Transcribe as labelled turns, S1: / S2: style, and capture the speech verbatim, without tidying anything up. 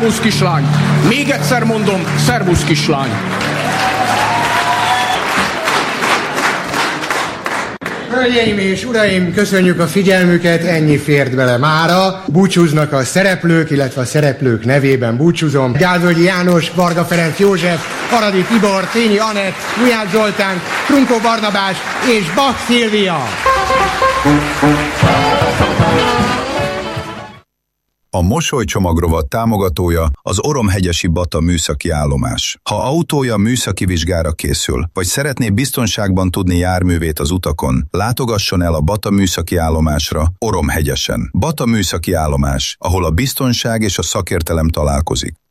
S1: szervusz kislány! Még egyszer mondom, szervusz kislány!
S2: Hölgyeim és uraim, köszönjük a figyelmüket, ennyi fért bele mára. Búcsúznak a szereplők, illetve a szereplők nevében búcsúzom. Gálvölgyi János, Varga Ferenc József, Aradi Tibor, Tényi Anett, Gulyás Zoltán, Trunkó Barnabás és Bach Szilvia.
S3: A mosolycsomagrovat támogatója az Oromhegyesi Bata műszaki állomás. Ha autója műszaki vizsgára készül, vagy szeretné biztonságban tudni járművét az utakon, látogasson el a Bata műszaki állomásra Oromhegyesen. Bata műszaki állomás, ahol a biztonság és a szakértelem találkozik.